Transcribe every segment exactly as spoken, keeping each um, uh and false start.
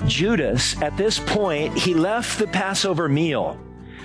Judas, at this point, he left the Passover meal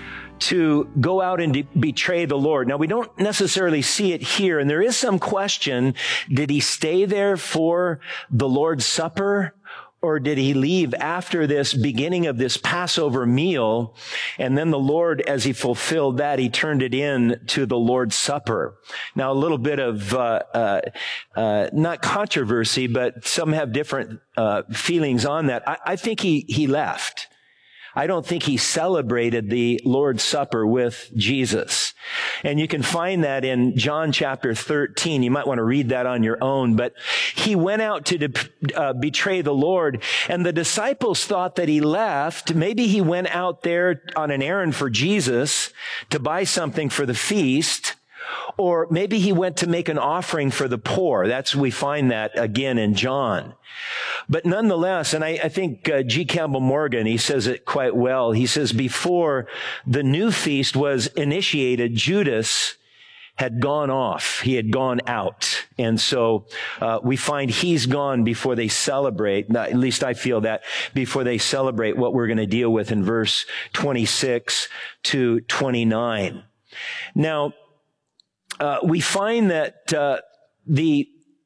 to go out and de- betray the Lord. Now, we don't necessarily see it here, and there is some question, did he stay there for the Lord's Supper, or did he leave after this beginning of this Passover meal? And then the Lord, as he fulfilled that, he turned it in to the Lord's Supper. Now, a little bit of, uh, uh, uh, not controversy, but some have different, uh, feelings on that. I, I think he, he left. I don't think he celebrated the Lord's Supper with Jesus. And you can find that in John chapter thirteen. You might want to read that on your own. But he went out to de- uh, betray the Lord, and the disciples thought that he left. Maybe he went out there on an errand for Jesus to buy something for the feast. Or maybe he went to make an offering for the poor. That's, we find that again in John. But nonetheless, and I, I think uh, G. Campbell Morgan, he says it quite well. He says, before the new feast was initiated, Judas had gone off. He had gone out. And so uh, we find he's gone before they celebrate, at least I feel that, before they celebrate what we're going to deal with in verse twenty-six to twenty-nine. Now, Uh, we find that uh, the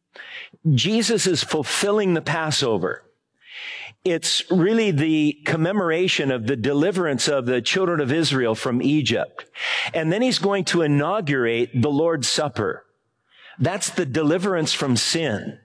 Jesus is fulfilling the Passover. It's really the commemoration of the deliverance of the children of Israel from Egypt. And then he's going to inaugurate the Lord's Supper. That's the deliverance from sin.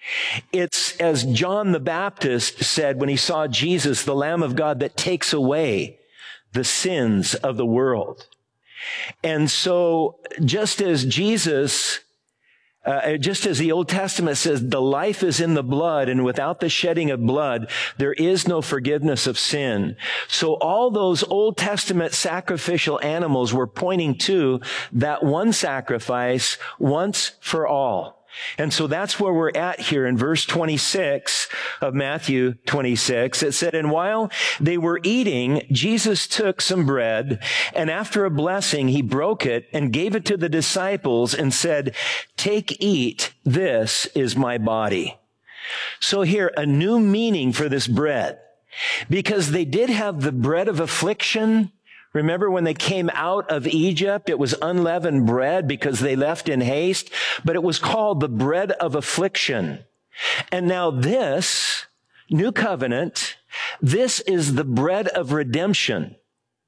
It's, as John the Baptist said when he saw Jesus, the Lamb of God that takes away the sins of the world. And so just as Jesus, uh, just as the Old Testament says, the life is in the blood, and without the shedding of blood, there is no forgiveness of sin. So all those Old Testament sacrificial animals were pointing to that one sacrifice once for all. And so that's where we're at here in verse twenty-six of Matthew twenty-six. It said, and while they were eating, Jesus took some bread, and after a blessing, he broke it and gave it to the disciples and said, take, eat, this is my body. So here, a new meaning for this bread, because they did have the bread of affliction. Remember when they came out of Egypt, it was unleavened bread because they left in haste, but it was called the bread of affliction. And now this new covenant, this is the bread of redemption.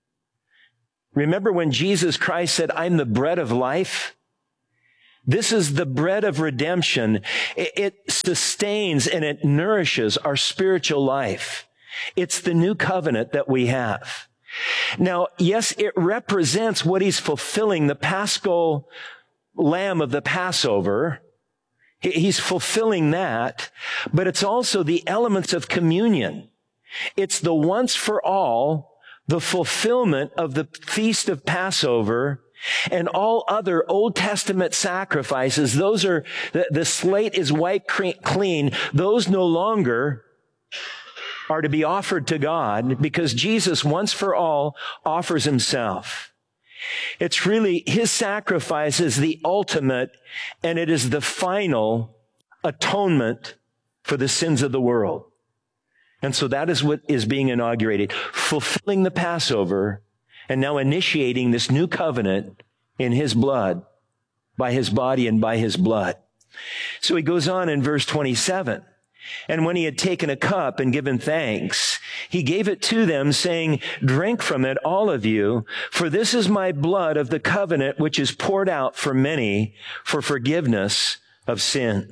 Remember when Jesus Christ said, I'm the bread of life? This is the bread of redemption. It sustains and it nourishes our spiritual life. It's the new covenant that we have. Now, yes, it represents what he's fulfilling, the paschal lamb of the Passover. He's fulfilling that, but it's also the elements of communion. It's the once for all, the fulfillment of the feast of Passover and all other Old Testament sacrifices. Those are, the, the slate is wiped clean. Those no longer are to be offered to God because Jesus once for all offers himself. It's really his sacrifice is the ultimate, and it is the final atonement for the sins of the world. And so that is what is being inaugurated, fulfilling the Passover and now initiating this new covenant in his blood, by his body and by his blood. So he goes on in verse twenty-seven. And when he had taken a cup and given thanks, he gave it to them, saying, drink from it, all of you, for this is my blood of the covenant, which is poured out for many for forgiveness of sin.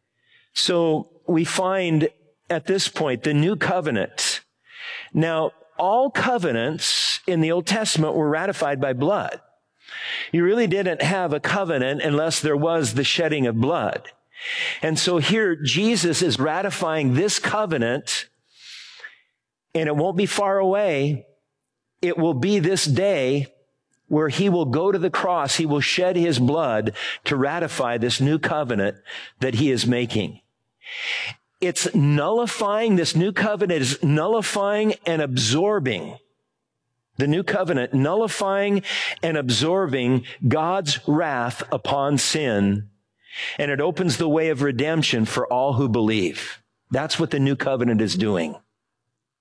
So we find at this point the new covenant. Now, all covenants in the Old Testament were ratified by blood. You really didn't have a covenant unless there was the shedding of blood. And so here, Jesus is ratifying this covenant, and it won't be far away. It will be this day where he will go to the cross. He will shed his blood to ratify this new covenant that he is making. It's nullifying, this new covenant is nullifying and absorbing. The new covenant nullifying and absorbing God's wrath upon sin. And it opens the way of redemption for all who believe. That's what the new covenant is doing.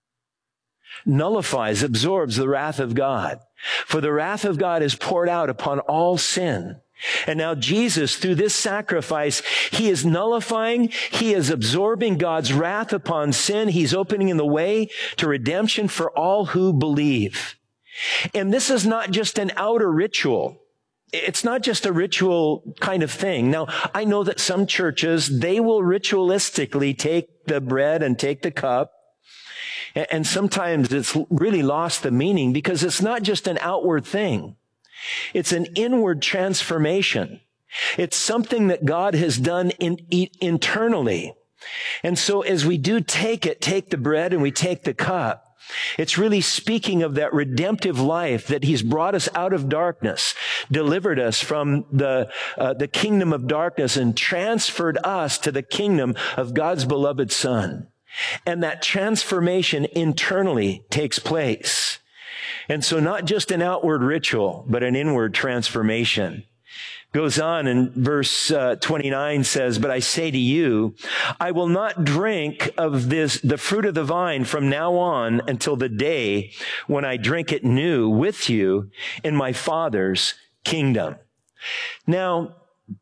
nullifies, absorbs the wrath of God. For the wrath of God is poured out upon all sin. And now Jesus, through this sacrifice, he is nullifying, he is absorbing God's wrath upon sin. He's opening the way to redemption for all who believe. And this is not just an outer ritual. It's not just a ritual kind of thing. Now, I know that some churches, they will ritualistically take the bread and take the cup. And sometimes it's really lost the meaning because it's not just an outward thing. It's an inward transformation. It's something that God has done in, in, internally. And so as we do take it, take the bread and we take the cup, it's really speaking of that redemptive life that he's brought us out of darkness, delivered us from the, uh, the kingdom of darkness and transferred us to the kingdom of God's beloved Son. And that transformation internally takes place. And so not just an outward ritual, but an inward transformation. Goes on in verse uh, twenty-nine says, but I say to you, I will not drink of this, the fruit of the vine from now on until the day when I drink it new with you in my Father's kingdom. Now,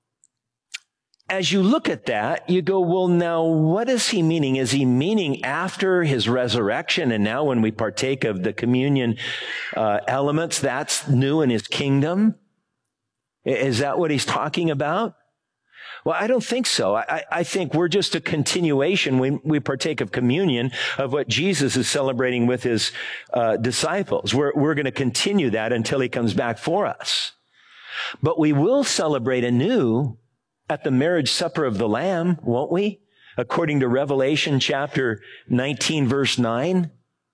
as you look at that, you go, well, now, what is he meaning? Is he meaning after his resurrection and now when we partake of the communion uh, elements, that's new in his kingdom? Is that what he's talking about? Well, I don't think so. I, I think we're just a continuation when we partake of communion of what Jesus is celebrating with his uh, disciples. We're, we're going to continue that until he comes back for us. But we will celebrate anew at the marriage supper of the Lamb, won't we? According to Revelation chapter nineteen, verse nine.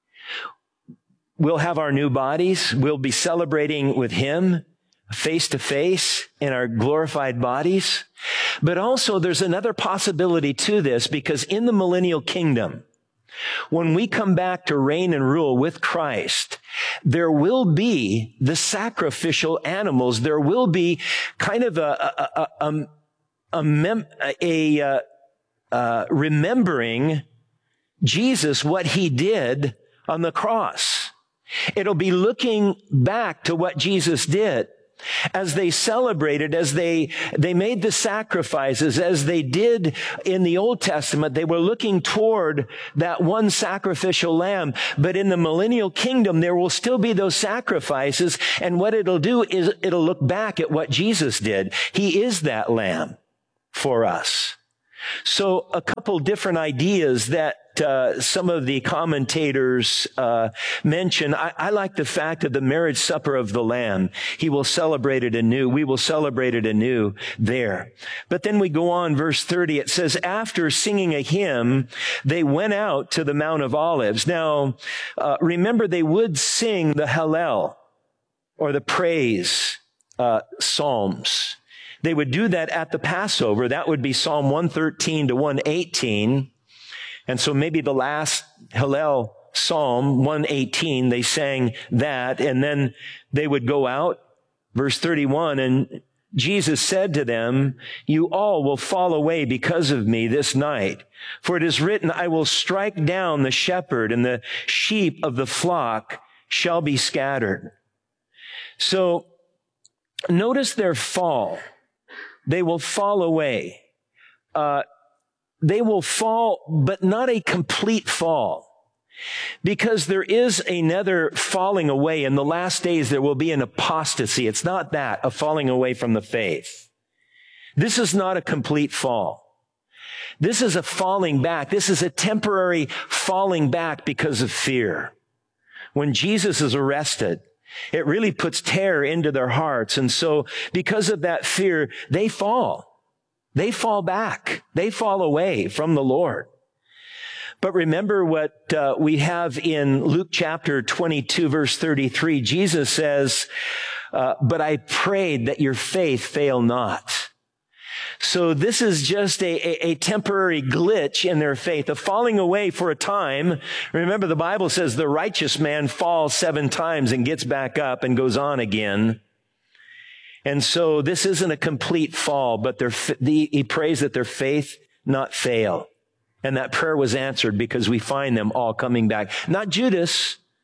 We'll have our new bodies. We'll be celebrating with him face to face in our glorified bodies. But also there's another possibility to this, because in the millennial kingdom, when we come back to reign and rule with Christ, there will be the sacrificial animals. There will be kind of a, a, a, a, a, mem- a uh, uh, remembering Jesus, what he did on the cross. It'll be looking back to what Jesus did. As they celebrated, as they, they made the sacrifices, as they did in the Old Testament, they were looking toward that one sacrificial lamb. But in the millennial kingdom, there will still be those sacrifices. And what it'll do is it'll look back at what Jesus did. He is that lamb for us. So a couple different ideas that uh, some of the commentators uh, mention. I, I like the fact of the marriage supper of the Lamb. He will celebrate it anew. We will celebrate it anew there. But then we go on, verse thirty. It says, after singing a hymn, they went out to the Mount of Olives. Now, uh, remember, they would sing the Hallel, or the praise uh, psalms. They would do that at the Passover. That would be Psalm one thirteen to one eighteen. And so maybe the last Hallel Psalm one eighteen, they sang that, and then they would go out. Verse thirty-one, and Jesus said to them, you all will fall away because of me this night. For it is written, I will strike down the shepherd, and the sheep of the flock shall be scattered. So notice their fall. They will fall away. Uh, they will fall, but not a complete fall. Because there is another falling away. In the last days, there will be an apostasy. It's not that, a falling away from the faith. This is not a complete fall. This is a falling back. This is a temporary falling back because of fear. When Jesus is arrested, it really puts terror into their hearts. And so because of that fear, they fall. They fall back. They fall away from the Lord. But remember what uh, we have in Luke chapter twenty-two, verse thirty-three. Jesus says, uh, but I prayed that your faith fail not. So this is just a, a, a temporary glitch in their faith, a falling away for a time. Remember, the Bible says the righteous man falls seven times and gets back up and goes on again. And so this isn't a complete fall, but their, the, he prays that their faith not fail. And that prayer was answered because we find them all coming back. Not Judas,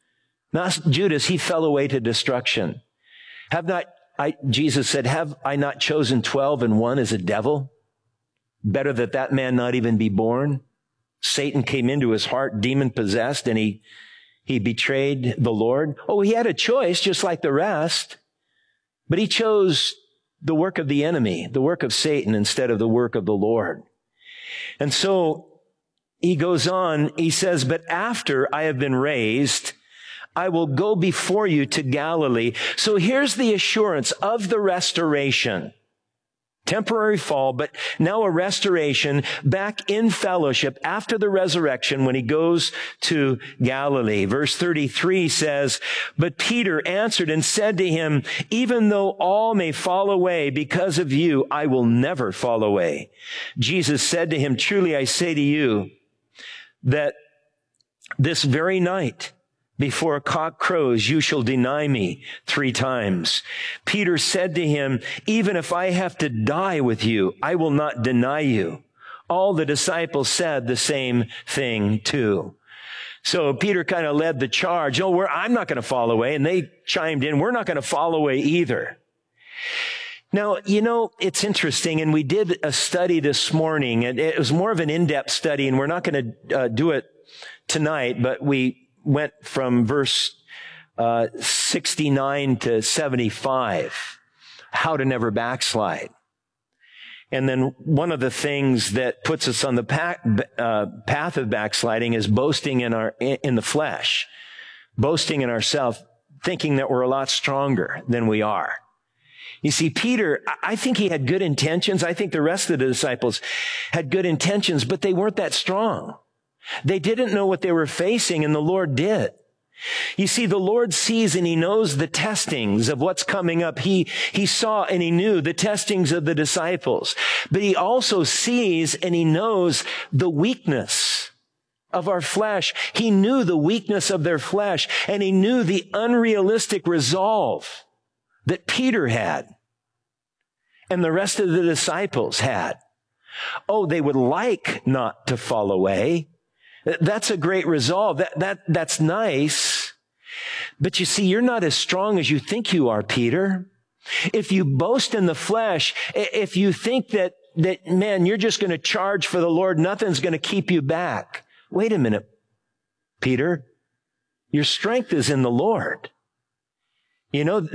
Not Judas, he fell away to destruction. Have not, I, Jesus said, have I not chosen twelve and one is a devil? Better that that man not even be born. Satan came into his heart, demon possessed, and he, he betrayed the Lord. Oh, he had a choice just like the rest, but he chose the work of the enemy, the work of Satan instead of the work of the Lord. And so he goes on, he says, but after I have been raised, I will go before you to Galilee. So here's the assurance of the restoration. Temporary fall, but now a restoration back in fellowship after the resurrection when he goes to Galilee. Verse thirty-three says, but Peter answered and said to him, even though all may fall away because of you, I will never fall away. Jesus said to him, truly I say to you that this very night, before a cock crows, you shall deny me three times. Peter said to him, even if I have to die with you, I will not deny you. All the disciples said the same thing too. So Peter kind of led the charge. Oh, we're, I'm not going to fall away. And they chimed in, we're not going to fall away either. Now, you know, it's interesting, and we did a study this morning, and it was more of an in-depth study, and we're not going to uh, do it tonight, but we went from verse uh, sixty-nine to seventy-five, how to never backslide. And then one of the things that puts us on the path, uh, path of backsliding is boasting in our in the flesh, boasting in ourselves, thinking that we're a lot stronger than we are. You see, Peter, I think he had good intentions. I think the rest of the disciples had good intentions, but they weren't that strong. They didn't know what they were facing, and the Lord did. You see, the Lord sees and he knows the testings of what's coming up. He, he saw and he knew the testings of the disciples, but he also sees and he knows the weakness of our flesh. He knew the weakness of their flesh, and he knew the unrealistic resolve that Peter had and the rest of the disciples had. Oh, they would like not to fall away. That's a great resolve. That, that, that's nice. But you see, you're not as strong as you think you are, Peter. If you boast in the flesh, if you think that, that, man, you're just going to charge for the Lord, nothing's going to keep you back. Wait a minute, Peter. Your strength is in the Lord. You know,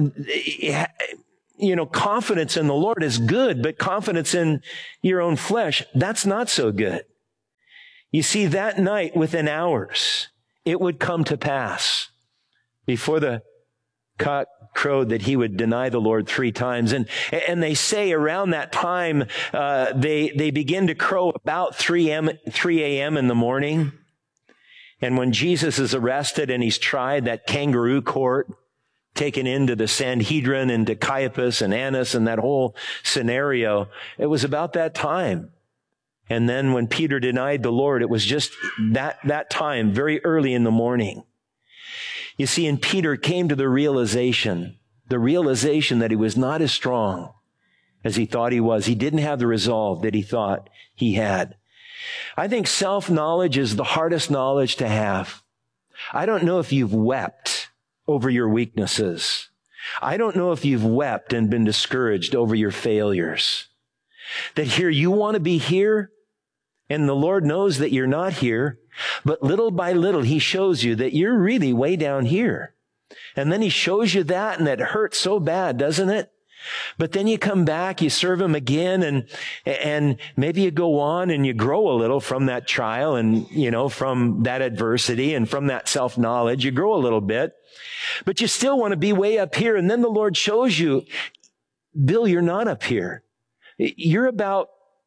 you know, confidence in the Lord is good, but confidence in your own flesh, that's not so good. You see, that night, within hours, it would come to pass before the cock crowed that he would deny the Lord three times. And, and they say around that time, uh, they, they begin to crow about three a.m. in the morning. And when Jesus is arrested and he's tried, that kangaroo court, taken into the Sanhedrin, into Caiaphas and Annas and that whole scenario, it was about that time. And then when Peter denied the Lord, it was just that, that time, very early in the morning. You see, and Peter came to the realization, the realization that he was not as strong as he thought he was. He didn't have the resolve that he thought he had. I think self-knowledge is the hardest knowledge to have. I don't know if you've wept over your weaknesses. I don't know if you've wept and been discouraged over your failures. That here, you want to be here, and the Lord knows that you're not here, but little by little, he shows you that you're really way down here. And then he shows you that, and that hurts so bad, doesn't it? But then you come back, you serve him again, and, and maybe you go on and you grow a little from that trial and, you know, from that adversity and from that self-knowledge, you grow a little bit, but you still want to be way up here. And then the Lord shows you, Bill, you're not up here. You're about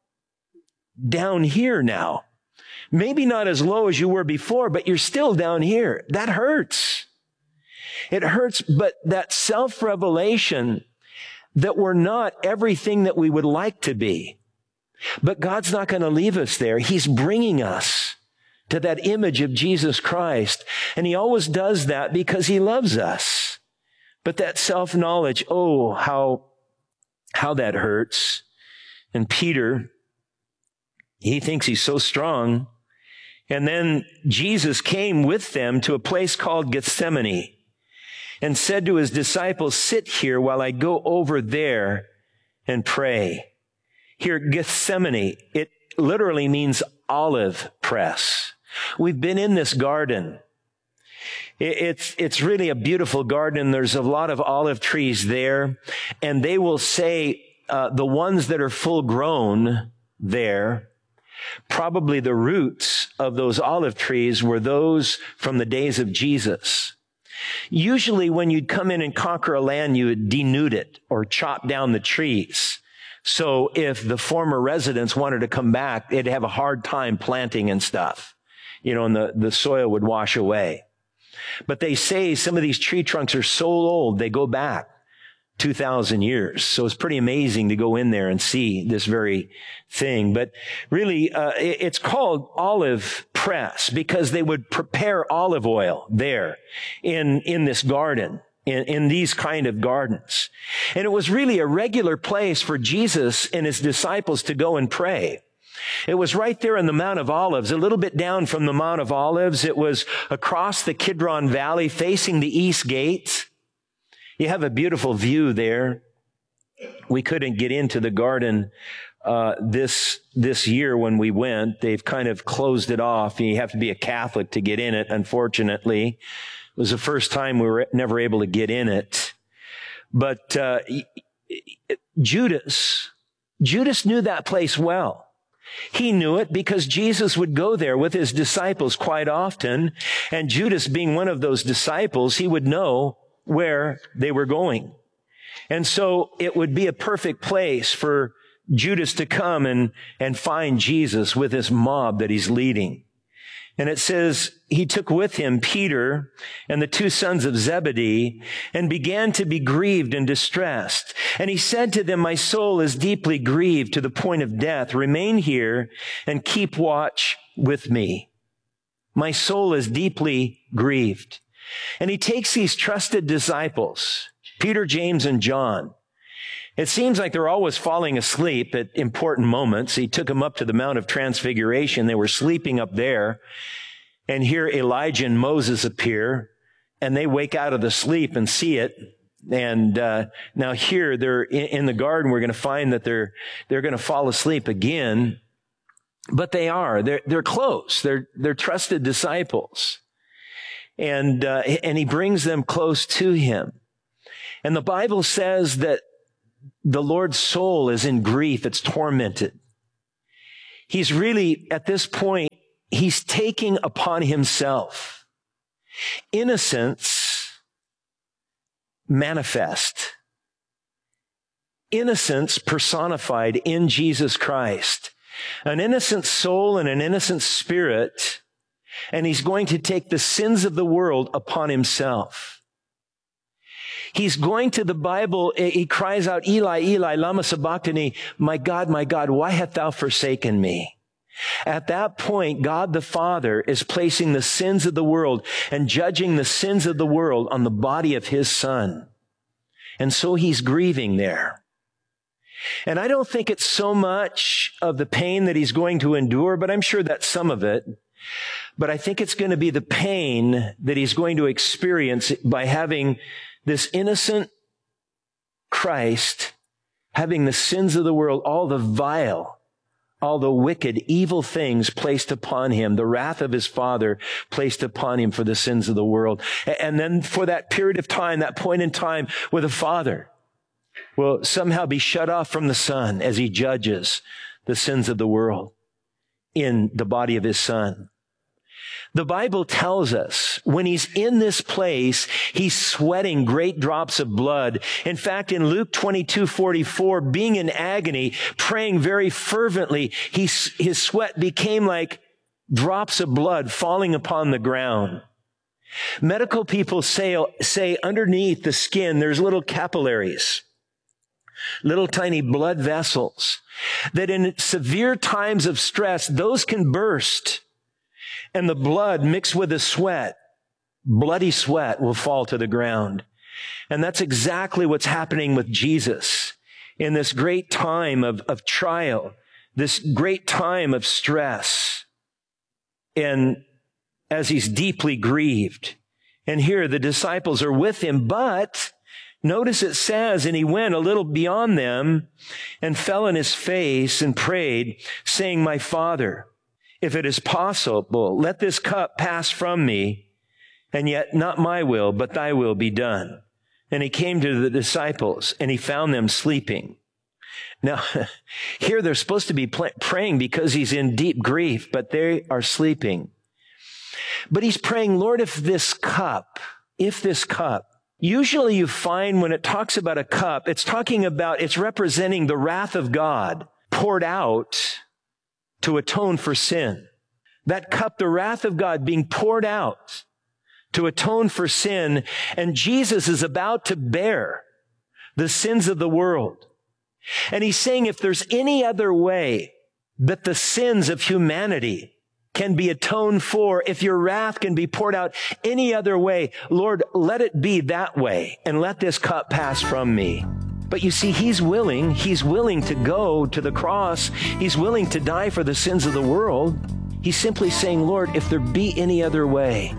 down here now. Maybe not as low as you were before, but you're still down here. That hurts. It hurts, but that self-revelation that we're not everything that we would like to be. But God's not going to leave us there. He's bringing us to that image of Jesus Christ. And he always does that because he loves us. But that self-knowledge, oh, how, how that hurts. And Peter, he thinks he's so strong. And then Jesus came with them to a place called Gethsemane. and said to his disciples, sit here while I go over there and pray. Here, Gethsemane, it literally means olive press. We've been in this garden. It's, it's really a beautiful garden. There's a lot of olive trees there, and they will say, uh, the ones that are full grown there, probably the roots of those olive trees were those from the days of Jesus. Usually when you'd come in and conquer a land, you would denude it or chop down the trees. So if the former residents wanted to come back, they'd have a hard time planting and stuff, you know, and the, the soil would wash away. But they say some of these tree trunks are so old, they go back two thousand years. So it's pretty amazing to go in there and see this very thing. But really, uh, it, it's called olive press because they would prepare olive oil there in, in this garden, in, in these kind of gardens. And it was really a regular place for Jesus and his disciples to go and pray. It was right there in the Mount of Olives, a little bit down from the Mount of Olives. It was across the Kidron Valley facing the east gate. You have a beautiful view there. We couldn't get into the garden uh this this year when we went. They've kind of closed it off. You have to be a Catholic to get in it, unfortunately. It was the first time we were never able to get in it. But uh Judas, Judas knew that place well. He knew it because Jesus would go there with his disciples quite often. And Judas, being one of those disciples, he would know where they were going. And so it would be a perfect place for Judas to come and, and find Jesus with this mob that he's leading. And it says he took with him Peter and the two sons of Zebedee and began to be grieved and distressed. And he said to them, my soul is deeply grieved to the point of death. Remain here and keep watch with me. My soul is deeply grieved. And he takes these trusted disciples, Peter, James, and John. It seems like they're always falling asleep at important moments. He took them up to the Mount of Transfiguration. They were sleeping up there. And here Elijah and Moses appear, and they wake out of the sleep and see it. And uh, now here they're in, in the garden. We're going to find that they're they're going to fall asleep again. But they are. They're they're close. They're they're trusted disciples. And, uh, and he brings them close to him. And the Bible says that the Lord's soul is in grief. It's tormented. He's really, at this point, he's taking upon himself innocence manifest. Innocence personified in Jesus Christ. An innocent soul and an innocent spirit. And he's going to take the sins of the world upon himself. He's going to the Bible, he cries out, Eli, Eli, lama sabachthani, my God, my God, why hast thou forsaken me? At that point, God the Father is placing the sins of the world and judging the sins of the world on the body of his Son. And so he's grieving there. And I don't think it's so much of the pain that he's going to endure, but I'm sure that's some of it. But I think it's going to be the pain that he's going to experience by having this innocent Christ, having the sins of the world, all the vile, all the wicked, evil things placed upon him, the wrath of his Father placed upon him for the sins of the world. And then for that period of time, that point in time where the Father will somehow be shut off from the Son as he judges the sins of the world in the body of his Son. The Bible tells us when he's in this place, he's sweating great drops of blood. In fact, in Luke twenty-two forty-four, being in agony, praying very fervently, he, his sweat became like drops of blood falling upon the ground. Medical people say, say underneath the skin, there's little capillaries, little tiny blood vessels, that in severe times of stress, those can burst. And the blood mixed with the sweat, bloody sweat, will fall to the ground. And that's exactly what's happening with Jesus in this great time of, of trial, this great time of stress. And as he's deeply grieved, And here the disciples are with him, but notice it says, and he went a little beyond them and fell on his face and prayed, saying, my Father, if it is possible, let this cup pass from me, and yet not my will, but thy will be done. And he came to the disciples, and he found them sleeping. Now, here they're supposed to be praying because he's in deep grief, but they are sleeping. But he's praying, Lord, if this cup, if this cup, usually you find when it talks about a cup, it's talking about, it's representing the wrath of God poured out to atone for sin. That cup, the wrath of God being poured out to atone for sin, and Jesus is about to bear the sins of the world. And he's saying if there's any other way that the sins of humanity can be atoned for, if your wrath can be poured out any other way, Lord, let it be that way, and let this cup pass from me. But you see, he's willing, he's willing to go to the cross. He's willing to die for the sins of the world. He's simply saying, Lord, if there be any other way.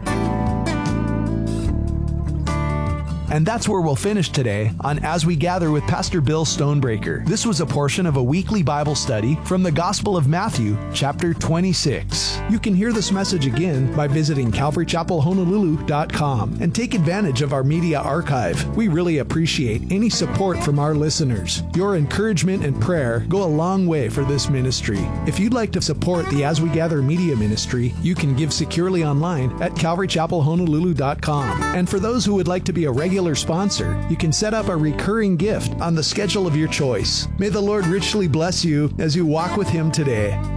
And that's where we'll finish today on As We Gather with Pastor Bill Stonebreaker. This was a portion of a weekly Bible study from the Gospel of Matthew, chapter twenty-six. You can hear this message again by visiting calvary chapel honolulu dot com and take advantage of our media archive. We really appreciate any support from our listeners. Your encouragement and prayer go a long way for this ministry. If you'd like to support the As We Gather media ministry, you can give securely online at calvary chapel honolulu dot com. And for those who would like to be a regular sponsor, you can set up a recurring gift on the schedule of your choice. May the Lord richly bless you as you walk with Him today.